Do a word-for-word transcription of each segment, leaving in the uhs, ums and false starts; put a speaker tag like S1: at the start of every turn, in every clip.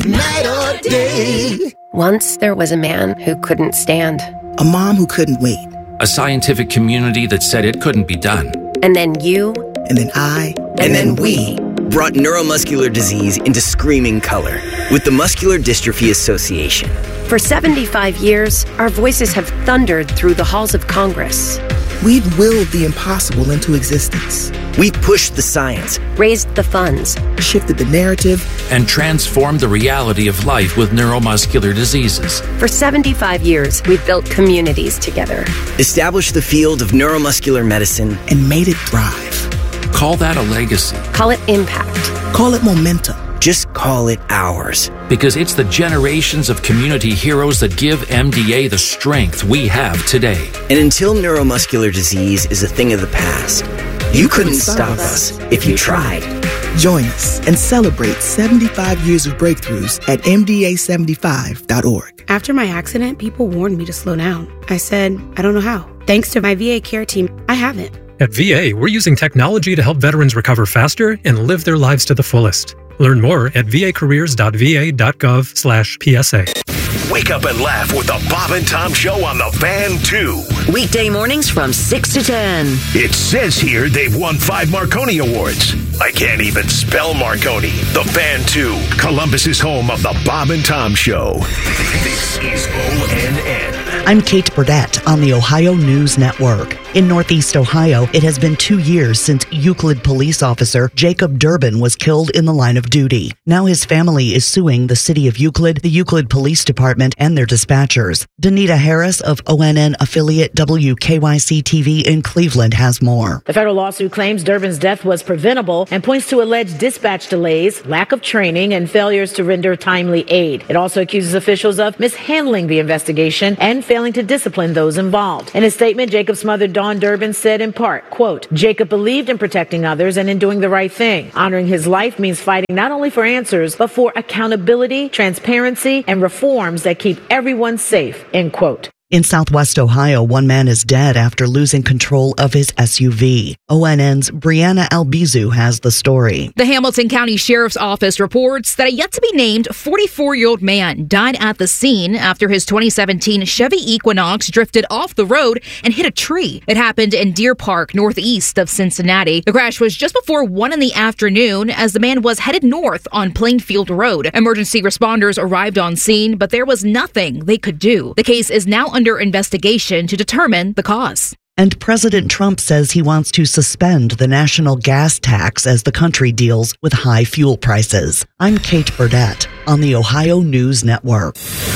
S1: night or day.
S2: Once there was a man who couldn't stand.
S1: A mom who couldn't wait.
S3: A scientific community that said it couldn't be done.
S2: And then you.
S1: And then I.
S4: And, and then, then we. Brought neuromuscular disease into screaming color with the Muscular Dystrophy Association.
S2: For seventy-five years, our voices have thundered through the halls of Congress.
S1: We've willed the impossible into existence.
S4: We've pushed the science,
S2: raised the funds,
S1: shifted the narrative,
S3: and transformed the reality of life with neuromuscular diseases.
S2: For seventy-five years, we've built communities together,
S4: established the field of neuromuscular medicine,
S1: and made it thrive.
S3: Call that a legacy.
S2: Call it impact.
S1: Call it momentum.
S4: Just call it ours.
S3: Because it's the generations of community heroes that give M D A the strength we have today.
S4: And until neuromuscular disease is a thing of the past, you, you couldn't, couldn't stop us if you tried.
S1: Join us and celebrate seventy-five years of breakthroughs at M D A seventy-five dot org.
S5: After my accident, people warned me to slow down. I said, I don't know how. Thanks to my V A care team, I haven't.
S6: At V A, we're using technology to help veterans recover faster and live their lives to the fullest. Learn more at vacareers.va.gov slash PSA.
S7: Wake up and laugh with the Bob and Tom Show on the Fan two.
S8: Weekday mornings from six to ten.
S7: It says here they've won five Marconi Awards. I can't even spell Marconi. The Fan two, Columbus's home of the Bob and Tom Show. This is O N N.
S9: I'm Kate Burdett on the Ohio News Network. In Northeast Ohio, it has been two years since Euclid police officer Jacob Durbin was killed in the line of duty. Now his family is suing the city of Euclid, the Euclid Police Department, and their dispatchers. Danita Harris of O N N affiliate W K Y C T V in Cleveland has more.
S10: The federal lawsuit claims Durbin's death was preventable and points to alleged dispatch delays, lack of training, and failures to render timely aid. It also accuses officials of mishandling the investigation and failing to discipline those involved. In a statement, Jacob's mother, Dawn Durbin, said in part, quote, Jacob believed in protecting others and in doing the right thing. Honoring his life means fighting not only for answers, but for accountability, transparency, and reforms that keep everyone safe, end quote.
S9: In Southwest Ohio, one man is dead after losing control of his S U V. O N N's Brianna Albizu has the story.
S11: The Hamilton County Sheriff's Office reports that a yet-to-be-named forty-four-year-old man died at the scene after his twenty seventeen Chevy Equinox drifted off the road and hit a tree. It happened in Deer Park, northeast of Cincinnati. The crash was just before one in the afternoon as the man was headed north on Plainfield Road. Emergency responders arrived on scene, but there was nothing they could do. The case is now under under investigation to determine the cause.
S9: And President Trump says he wants to suspend the national gas tax as the country deals with high fuel prices. I'm Kate Burdett on the Ohio News Network.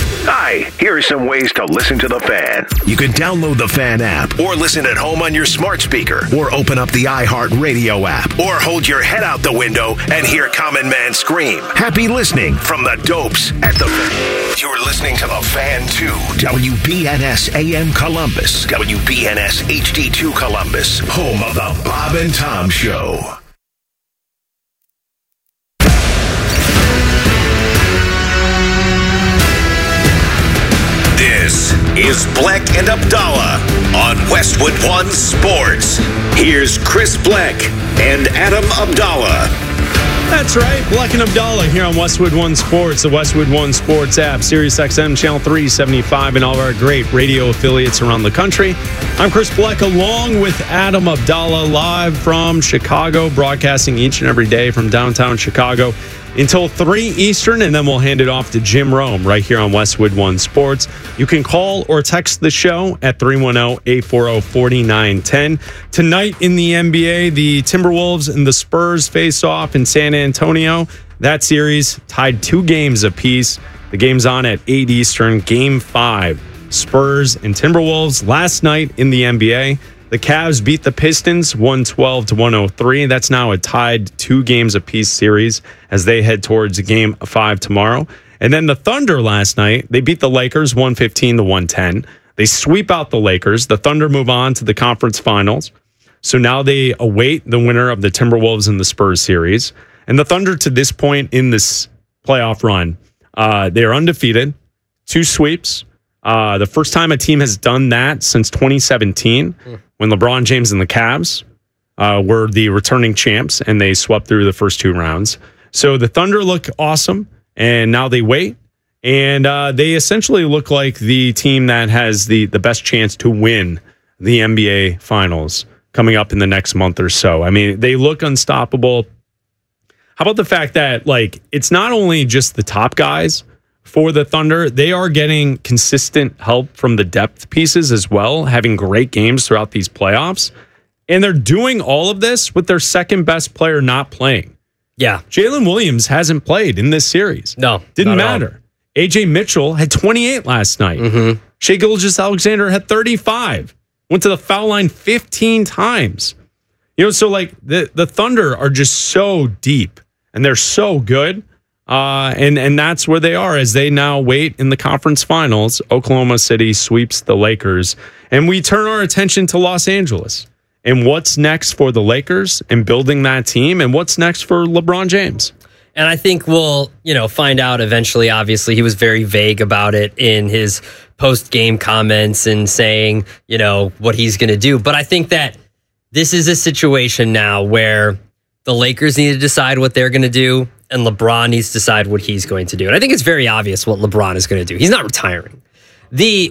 S7: Hi, here are some ways to listen to The Fan. You can download the Fan app or listen at home on your smart speaker or open up the iHeartRadio app or hold your head out the window and hear Common Man scream. Happy listening from the Dopes at The Fan. You're listening to The Fan two, W B N S A M Columbus, W B N S H D two Columbus, home of the Bob and Tom Show. This is Bleck and Abdallah on Westwood One Sports. Here's Chris Bleck and Adam Abdallah.
S12: That's right, Bleck and Abdallah here on Westwood One Sports, the Westwood One Sports app, Sirius X M Channel three seventy-five, and all of our great radio affiliates around the country. I'm Chris Bleck along with Adam Abdallah, live from Chicago, broadcasting each and every day from downtown Chicago until three Eastern, and then we'll hand it off to Jim Rome right here on Westwood One Sports. You can call or text the show at three one zero, eight four zero, four nine one zero. Tonight in the N B A, the Timberwolves and the Spurs face off in San Antonio. That series tied two games apiece. The game's on at eight Eastern, Game five. Spurs and Timberwolves. Last night in the N B A, the Cavs beat the Pistons one twelve to one oh three. That's now a tied two games apiece series as they head towards game five tomorrow. And then the Thunder last night, they beat the Lakers one fifteen to one ten. They sweep out the Lakers. The Thunder move on to the conference finals. So now they await the winner of the Timberwolves and the Spurs series. And the Thunder to this point in this playoff run, uh, they are undefeated, two sweeps. Uh, the first time a team has done that since twenty seventeen, mm. when LeBron James and the Cavs uh, were the returning champs, and they swept through the first two rounds. So the Thunder look awesome. and now they wait. And uh, they essentially look like the team that has the, the best chance to win the N B A Finals coming up in the next month or so. I mean, they look unstoppable. How about the fact that, like, it's not only just the top guys for the Thunder, they are getting consistent help from the depth pieces as well, having great games throughout these playoffs. And they're doing all of this with their second best player not playing.
S13: Yeah.
S12: Jalen Williams hasn't played in this series.
S13: No.
S12: Didn't matter. A J Mitchell had twenty-eight last night.
S13: Mm-hmm.
S12: Shai Gilgeous-Alexander had thirty-five. Went to the foul line fifteen times. You know, so like the, the Thunder are just so deep and they're so good. Uh, and, and that's where they are as they now wait in the conference finals. Oklahoma City sweeps the Lakers. And we turn our attention to Los Angeles. And what's next for the Lakers and building that team? And what's next for LeBron James?
S13: And I think we'll, you know, find out eventually. Obviously, he was very vague about it in his post-game comments and saying, you know, what he's going to do. But I think that this is a situation now where the Lakers need to decide what they're going to do and LeBron needs to decide what he's going to do. And I think it's very obvious what LeBron is going to do. He's not retiring. The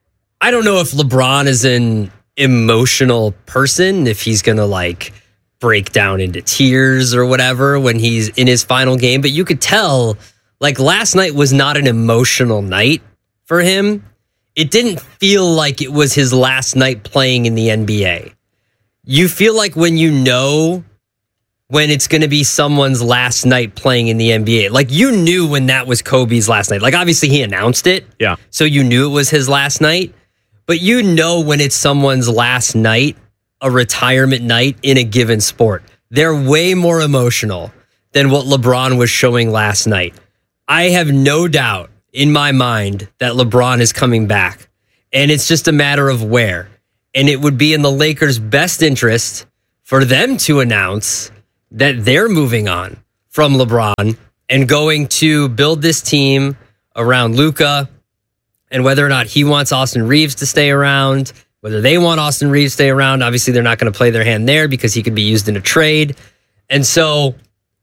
S13: I don't know if LeBron is an emotional person, if he's going to like break down into tears or whatever when he's in his final game. But you could tell, like, last night was not an emotional night for him. It didn't feel like it was his last night playing in the N B A. You feel like when you know when it's going to be someone's last night playing in the N B A. Like, you knew when that was Kobe's last night. Like, obviously he announced it.
S12: Yeah.
S13: So you knew it was his last night. But you know when it's someone's last night, a retirement night in a given sport. They're way more emotional than what LeBron was showing last night. I have no doubt in my mind that LeBron is coming back. And it's just a matter of where. And it would be in the Lakers' best interest for them to announce that they're moving on from LeBron and going to build this team around Luka, and whether or not he wants Austin Reeves to stay around, whether they want Austin Reeves to stay around. Obviously, they're not going to play their hand there because he could be used in a trade. And so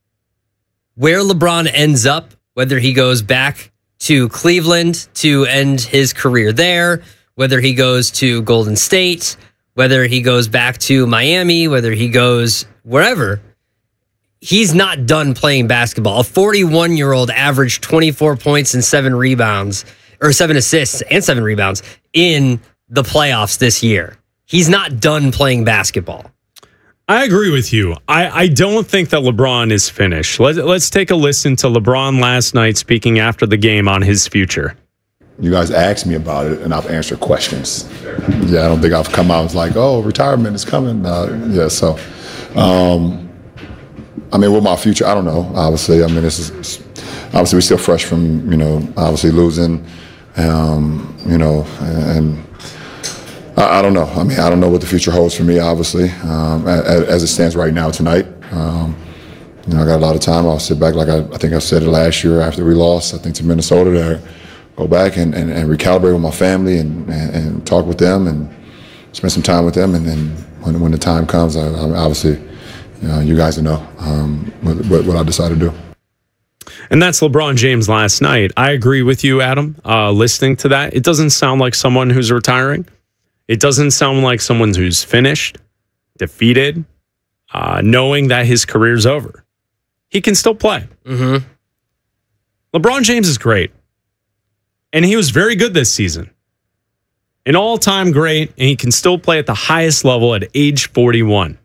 S13: where LeBron ends up, whether he goes back to Cleveland to end his career there, whether he goes to Golden State, whether he goes back to Miami, whether he goes wherever, he's not done playing basketball. A forty-one-year-old averaged twenty-four points and seven rebounds, or seven assists and seven rebounds in the playoffs this year. He's not done playing basketball.
S12: I agree with you. I, I don't think that LeBron is finished. Let, let's take a listen to LeBron last night speaking after the game on his future.
S14: You guys asked me about it, and I've answered questions. Yeah, I don't think I've come out and was like, oh, retirement is coming. Uh, yeah, so, um, I mean, with my future, I don't know, obviously. I mean, this is, obviously, we're still fresh from, you know, obviously losing, um, you know, and I, I don't know. I mean, I don't know what the future holds for me, obviously, um, as, as it stands right now tonight. Um, you know, I got a lot of time. I'll sit back, like I, I think I said it last year after we lost, I think, to Minnesota there. Go back and, and, and recalibrate with my family and, and, and talk with them and spend some time with them. And then when, when the time comes, I, I obviously, you know, you guys know um, what, what I decide to do.
S12: And that's LeBron James last night. I agree with you, Adam, uh, listening to that. It doesn't sound like someone who's retiring. It doesn't sound like someone who's finished, defeated, uh, knowing that his career's over. He can still play.
S13: Mm-hmm.
S12: LeBron James is great. And he was very good this season. An all-time great, and he can still play at the highest level at age forty-one.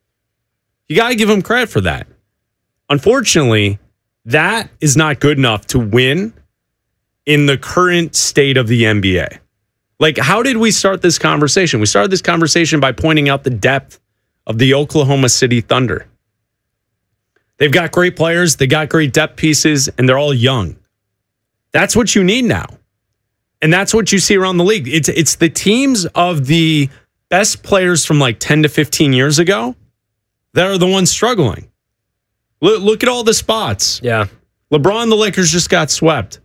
S12: You got to give him credit for that. Unfortunately, that is not good enough to win in the current state of the N B A. Like, how did we start this conversation? We started this conversation by pointing out the depth of the Oklahoma City Thunder. They've got great players, they got great depth pieces, and they're all young. That's what you need now. And that's what you see around the league. It's it's the teams of the best players from like ten to fifteen years ago that are the ones struggling. Look, look at all the spots.
S13: Yeah.
S12: LeBron, the Lakers just got swept.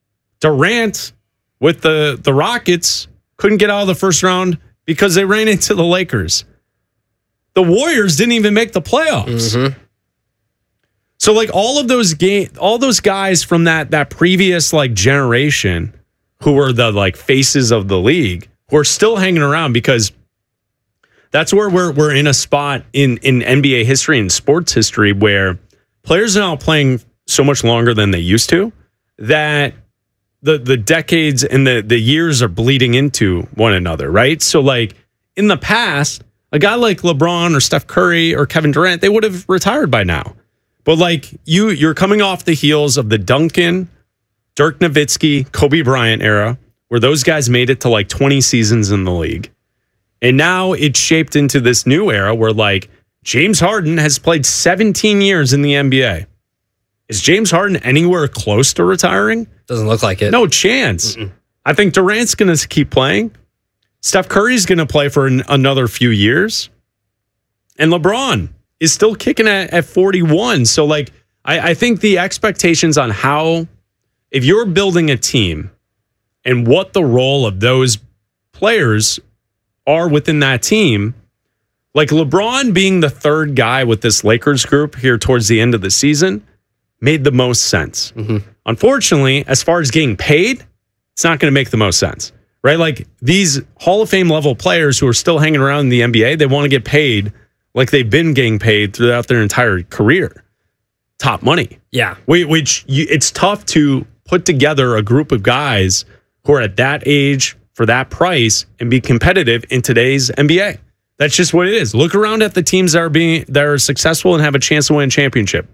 S12: Durant with the, the Rockets couldn't get out of the first round because they ran into the Lakers. The Warriors didn't even make the playoffs.
S13: Mm-hmm.
S12: So like all of those game, all those guys from that that previous like generation who were the like faces of the league who are still hanging around, because that's where we're we're in a spot in, in N B A history and sports history where players are now playing so much longer than they used to that the the decades and the, the years are bleeding into one another, right? So like in the past, a guy like LeBron or Steph Curry or Kevin Durant, they would have retired by now. But like you, you're coming off the heels of the Duncan, Dirk Nowitzki, Kobe Bryant era, where those guys made it to like twenty seasons in the league. And now it's shaped into this new era where like James Harden has played seventeen years in the N B A. Is James Harden anywhere close to retiring?
S13: Doesn't look like it.
S12: No chance. Mm-mm. I think Durant's going to keep playing. Steph Curry's going to play for an, another few years. And LeBron is still kicking at, at forty-one. So like, I, I think the expectations on how, if you're building a team and what the role of those players are within that team, like LeBron being the third guy with this Lakers group here towards the end of the season made the most sense. Mm-hmm. Unfortunately, as far as getting paid, it's not going to make the most sense, right? Like these Hall of Fame level players who are still hanging around in the N B A, they want to get paid like they've been getting paid throughout their entire career. Top money.
S13: Yeah.
S12: Which you, it's tough to put together a group of guys who are at that age for that price and be competitive in today's N B A. That's just what it is. Look around at the teams that are being that are successful and have a chance to win a championship.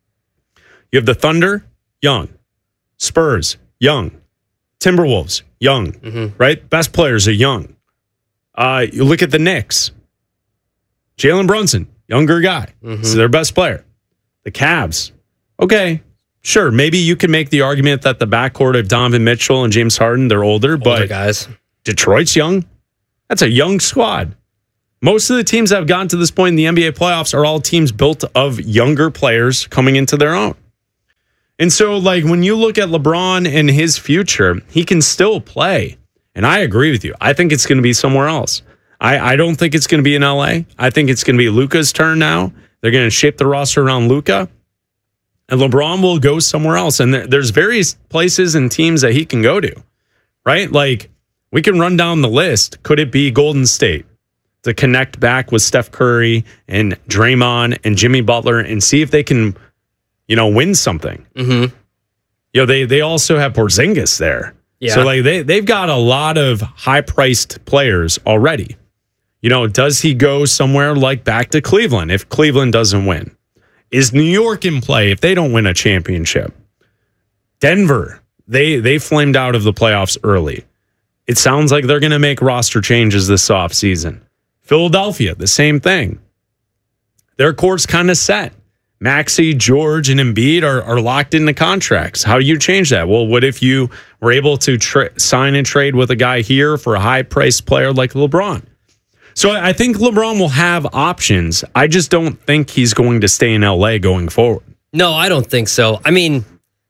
S12: You have the Thunder, young. Spurs, young. Timberwolves, young. Mm-hmm. Right? Best players are young. Uh, you look at the Knicks. Jalen Brunson, younger guy. Mm-hmm. This is their best player. The Cavs. Okay, sure. Maybe you can make the argument that the backcourt of Donovan Mitchell and James Harden, they're older,
S13: older
S12: but
S13: guys.
S12: Detroit's young. That's a young squad. Most of the teams that have gotten to this point in the N B A playoffs are all teams built of younger players coming into their own. And so, like, when you look at LeBron and his future, he can still play. And I agree with you. I think it's going to be somewhere else. I, I don't think it's going to be in L A. I think it's going to be Luka's turn now. They're going to shape the roster around Luka. And LeBron will go somewhere else. And there, there's various places and teams that he can go to, right? Like, we can run down the list. Could it be Golden State to connect back with Steph Curry and Draymond and Jimmy Butler and see if they can, you know, win something?
S13: Mm-hmm.
S12: You know, they they also have Porzingis there.
S13: Yeah.
S12: So, like, they, they've got a lot of high-priced players already. You know, does he go somewhere like back to Cleveland if Cleveland doesn't win? Is New York in play if they don't win a championship? Denver, they they flamed out of the playoffs early. It sounds like they're going to make roster changes this offseason. Philadelphia, the same thing. Their court's kind of set. Maxey, George, and Embiid are, are locked into contracts. How do you change that? Well, what if you were able to tra- sign and trade with a guy here for a high-priced player like LeBron? So I think LeBron will have options. I just don't think he's going to stay in L A going forward.
S13: No, I don't think so. I mean,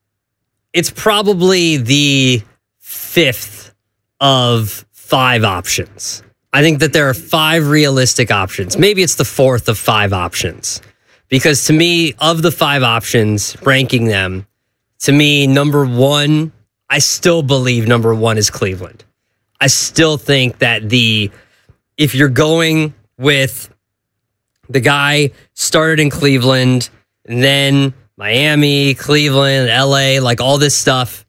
S13: it's probably the fifth of five options. I think that there are five realistic options. Maybe it's the fourth of five options. Because to me, of the five options, ranking them, to me, number one, I still believe number one is Cleveland. I still think that the... If you're going with the guy started in Cleveland, and then Miami, Cleveland, L A, like all this stuff,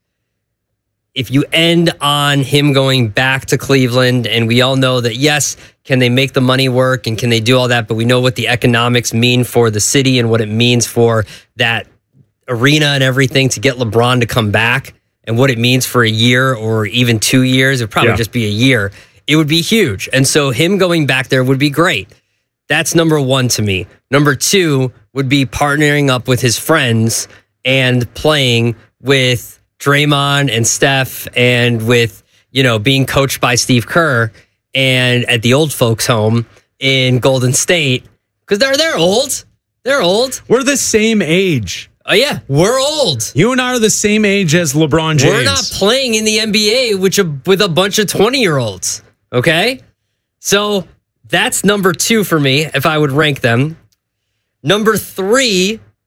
S13: if you end on him going back to Cleveland, and we all know that, yes, can they make the money work and can they do all that, but we know what the economics mean for the city and what it means for that arena and everything to get LeBron to come back and what it means for a year or even two years. It would probably yeah. just be a year. It would be huge. And so him going back there would be great. That's number one to me. Number two would be partnering up with his friends and playing with Draymond and Steph and with, you know, being coached by Steve Kerr and at the old folks home in Golden State. Because they're, they're old. They're old.
S12: We're the same age.
S13: Oh, yeah. We're old.
S12: You and I are the same age as LeBron James.
S13: We're not playing in the N B A which, with a bunch of twenty-year-olds. Okay, so that's number two for me, if I would rank them. Number three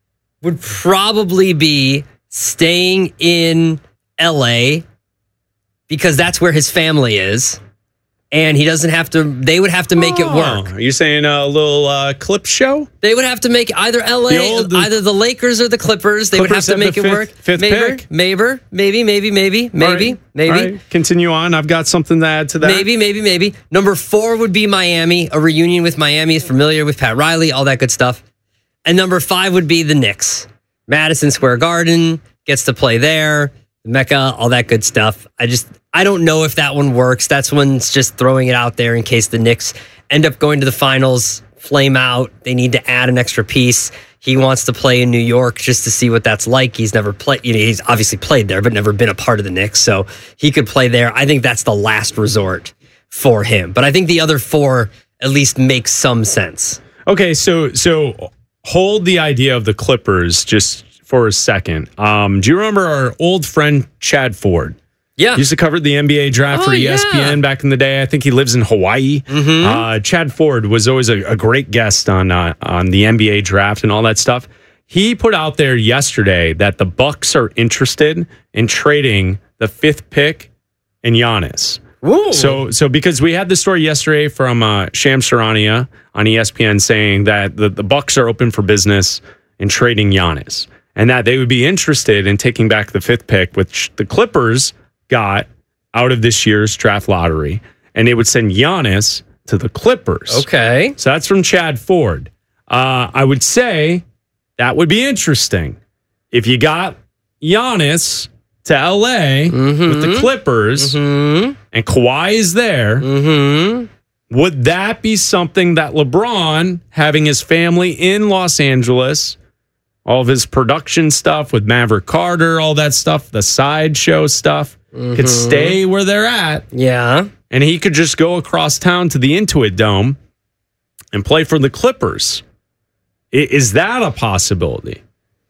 S13: would probably be staying in L A because that's where his family is. And he doesn't have to, they would have to make oh, it work.
S12: Are you saying a little uh, clip show?
S13: They would have to make either L A, the old, the, either the Lakers or the Clippers. They Clippers would have to make it
S12: fifth,
S13: work.
S12: Fifth
S13: maybe,
S12: pick?
S13: Maybe, maybe, maybe, maybe, maybe,
S12: right.
S13: maybe.
S12: Right. Continue on. I've got something to add to that.
S13: Maybe, maybe, maybe. Number four would be Miami. A reunion with Miami is familiar with Pat Riley, all that good stuff. And number five would be the Knicks. Madison Square Garden, gets to play there. Mecca, all that good stuff. I just, I don't know if that one works. That's one's just throwing it out there in case the Knicks end up going to the finals, flame out. They need to add an extra piece. He wants to play in New York just to see what that's like. He's never played, you know, he's obviously played there, but never been a part of the Knicks. So he could play there. I think that's the last resort for him. But I think the other four at least make some sense.
S12: Okay, so so hold the idea of the Clippers just for a second. Um, do you remember our old friend Chad Ford?
S13: Yeah.
S12: He used to cover the N B A draft
S13: oh,
S12: for E S P N
S13: yeah.
S12: back in the day. I think he lives in Hawaii.
S13: Mm-hmm.
S12: Uh, Chad Ford was always a, a great guest on uh, on the N B A draft and all that stuff. He put out there yesterday that the Bucks are interested in trading the fifth pick and Giannis.
S13: Ooh.
S12: So, so because we had the story yesterday from uh, Shams Charania on E S P N saying that the, the Bucks are open for business in trading Giannis, and that they would be interested in taking back the fifth pick, which the Clippers got out of this year's draft lottery, and they would send Giannis to the Clippers.
S13: Okay.
S12: So that's from Chad Ford. Uh, I would say that would be interesting. If you got Giannis to L A
S13: mm-hmm.
S12: with the Clippers
S13: mm-hmm.
S12: and Kawhi is there,
S13: mm-hmm.
S12: would that be something that LeBron, having his family in Los Angeles, all of his production stuff with Maverick Carter, all that stuff, the sideshow stuff, mm-hmm. could stay where they're at?
S13: Yeah.
S12: And he could just go across town to the Intuit Dome and play for the Clippers. I- is that a possibility?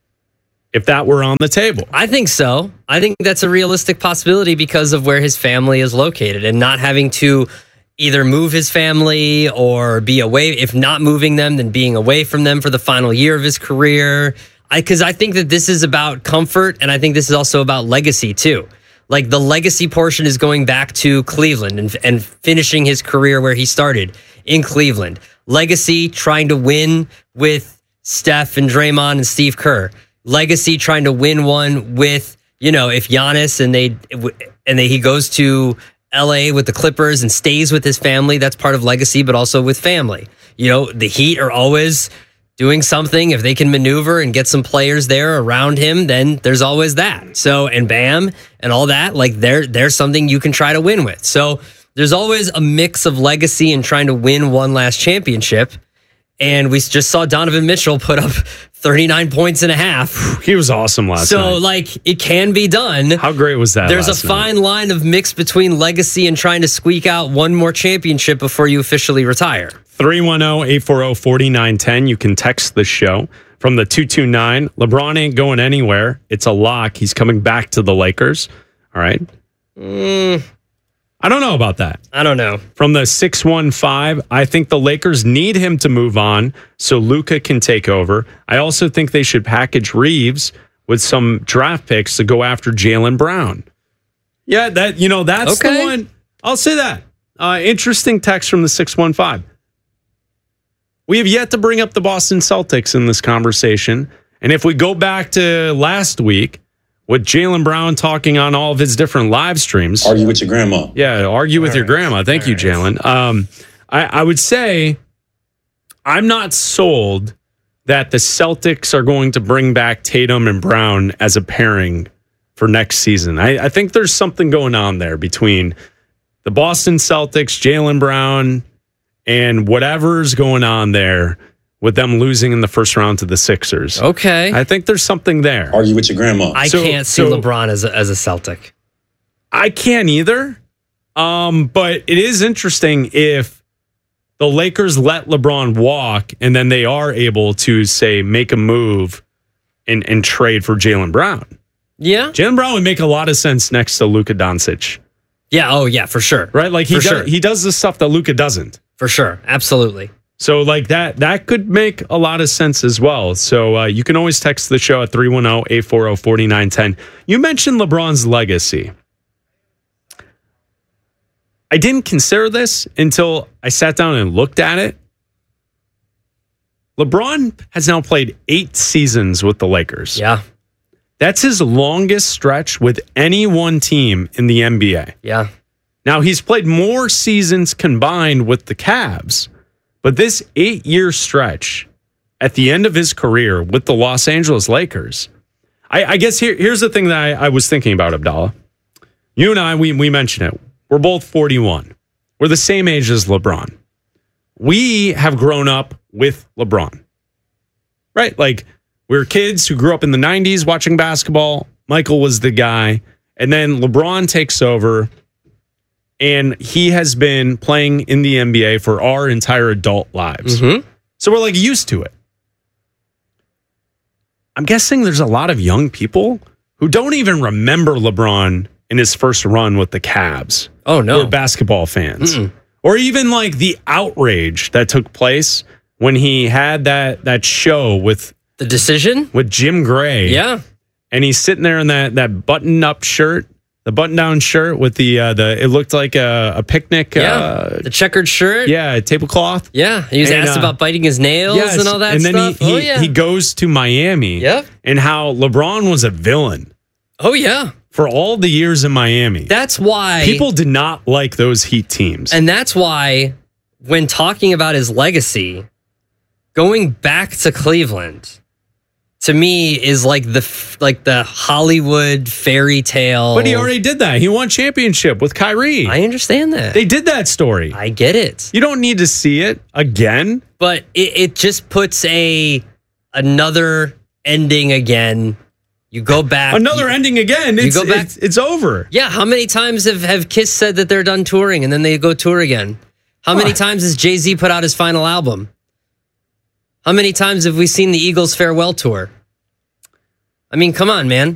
S12: If that were on the table?
S13: I think so. I think that's a realistic possibility because of where his family is located and not having to either move his family or be away. If not moving them, then being away from them for the final year of his career. I, because I think that this is about comfort, and I think this is also about legacy too. Like the legacy portion is going back to Cleveland and, and finishing his career where he started in Cleveland. Legacy trying to win with Steph and Draymond and Steve Kerr. Legacy trying to win one with, you know, if Giannis and they and they, he goes to L A with the Clippers and stays with his family, that's part of legacy, but also with family. You know, the Heat are always doing something. If they can maneuver and get some players there around him, then there's always that. So, and Bam and all that, like there, there's something you can try to win with. So there's always a mix of legacy and trying to win one last championship. And we just saw Donovan Mitchell put up thirty-nine points and a half.
S12: He was awesome last
S13: so,
S12: night.
S13: So, like, it can be done.
S12: How great was that?
S13: There's
S12: last
S13: a fine
S12: night?
S13: line of mix between legacy and trying to squeak out one more championship before you officially retire.
S12: three one zero, eight four zero, four nine one zero. You can text the show from the two two nine. LeBron ain't going anywhere. It's a lock. He's coming back to the Lakers. All right.
S13: Mm.
S12: I don't know about that.
S13: I don't know.
S12: From the six one five, I think the Lakers need him to move on so Luka can take over. I also think they should package Reeves with some draft picks to go after Jaylen Brown. Yeah, that you know, that's
S13: okay.
S12: the one. I'll say that. Uh, interesting text from the six one five. We have yet to bring up the Boston Celtics in this conversation. And if we go back to last week, with Jaylen Brown talking on all of his different live streams.
S15: Argue with your grandma.
S12: Yeah, argue with
S15: all
S12: your
S15: right.
S12: grandma. Thank
S15: all
S12: you,
S15: right.
S12: Jalen. Um, I, I would say I'm not sold that the Celtics are going to bring back Tatum and Brown as a pairing for next season. I, I think there's something going on there between the Boston Celtics, Jaylen Brown, and whatever's going on there with them losing in the first round to the Sixers.
S13: Okay.
S12: I think there's something there.
S15: Argue with your grandma.
S13: I
S12: So-
S13: can't see
S12: so-
S13: LeBron as a, as a Celtic.
S12: I can't either. Um, but it is interesting if the Lakers let LeBron walk and then they are able to, say, make a move and, and trade for Jaylen Brown.
S13: Yeah.
S12: Jaylen Brown would make a lot of sense next to Luka Doncic.
S13: Yeah. Oh, yeah, for sure.
S12: Right? Like he
S13: For
S12: does,
S13: sure.
S12: he does the stuff that Luka doesn't.
S13: For sure. Absolutely.
S12: So like that, that could make a lot of sense as well. So uh, you can always text the show at three one zero, eight four zero, four nine one zero. You mentioned LeBron's legacy. I didn't consider this until I sat down and looked at it. LeBron has now played eight seasons with the Lakers.
S13: Yeah.
S12: That's his longest stretch with any one team in the N B A.
S13: Yeah.
S12: Now, he's played more seasons combined with the Cavs, but this eight-year stretch at the end of his career with the Los Angeles Lakers, I, I guess here, here's the thing that I, I was thinking about, Abdallah. You and I, we, we mentioned it. We're both forty-one. We're the same age as LeBron. We have grown up with LeBron, right? Like, we were kids who grew up in the nineties watching basketball. Michael was the guy. And then LeBron takes over, and he has been playing in the N B A for our entire adult lives.
S13: Mm-hmm.
S12: So we're like used to it. I'm guessing there's a lot of young people who don't even remember LeBron in his first run with the Cavs.
S13: Oh, no.
S12: Who are basketball fans.
S13: Mm-mm.
S12: Or even like the outrage that took place when he had that that show with
S13: The Decision
S12: with Jim Gray.
S13: Yeah.
S12: And he's sitting there in that that button-up shirt, the button-down shirt with the uh, the it looked like a, a picnic.
S13: Yeah.
S12: Uh,
S13: the checkered shirt.
S12: Yeah, tablecloth.
S13: Yeah. He was
S12: And,
S13: asked
S12: uh,
S13: about biting his nails
S12: yes,
S13: and all that
S12: and then
S13: stuff.
S12: he he,
S13: oh, yeah.
S12: he goes to Miami.
S13: Yep.
S12: And how LeBron was a villain.
S13: Oh, yeah.
S12: For all the years in Miami.
S13: That's why
S12: People did not like those Heat teams.
S13: And that's why when talking about his legacy, going back to Cleveland, to me, is like the like the Hollywood fairy tale.
S12: But he already did that. He won championship with Kyrie.
S13: I understand that.
S12: They did that story.
S13: I get it.
S12: You don't need to see it again.
S13: But it, it just puts a another ending again. You go back.
S12: Another
S13: you,
S12: ending again. It's,
S13: you go back.
S12: It's, it's over.
S13: Yeah. How many times have, have Kiss said that they're done touring and then they go tour again? How many
S12: What?
S13: times has Jay-Z put out his final album? How many times have we seen the Eagles farewell tour? I mean, come on, man.